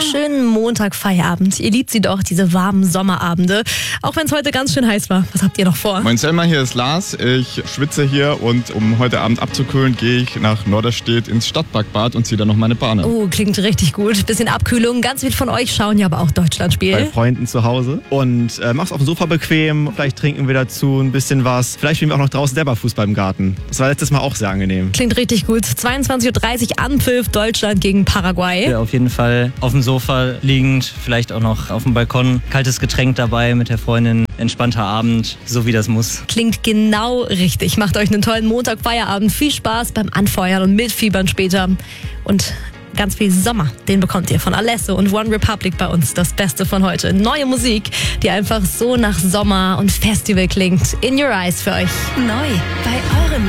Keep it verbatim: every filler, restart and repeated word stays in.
schönen Montag-Feierabend. Ihr liebt sie doch, diese warmen Sommerabende. Auch wenn es heute ganz schön heiß war. Was habt ihr noch vor? Moin Selma, hier ist Lars. Ich schwitze hier und um heute Abend abzukühlen, gehe ich nach Norderstedt ins Stadtparkbad und ziehe dann noch meine Bahn. Oh, klingt richtig gut. Bisschen Abkühlung. Ganz viele von euch schauen ja aber auch Deutschlandspiel. Bei Freunden zu Hause und äh, mach's auf dem Sofa bequem. Vielleicht trinken wir dazu ein bisschen was. Vielleicht spielen wir auch noch draußen selber Fußball im Garten. Das war letztes Mal auch sehr angenehm. Klingt richtig gut. zweiundzwanzig Uhr dreißig Anpfiff, Deutschland gegen Paraguay. Ja, auf jeden Fall auf dem Sofa liegend, vielleicht auch noch auf dem Balkon. Kaltes Getränk dabei mit der Freundin. Entspannter Abend, so wie das muss. Klingt genau richtig. Macht euch einen tollen Montag-Feierabend. Viel Spaß beim Anfeuern und Mitfiebern später. Und ganz viel Sommer, den bekommt ihr von Alesso und One Republic bei uns. Das Beste von heute. Neue Musik, die einfach so nach Sommer und Festival klingt. In Your Eyes für euch. Neu bei eurem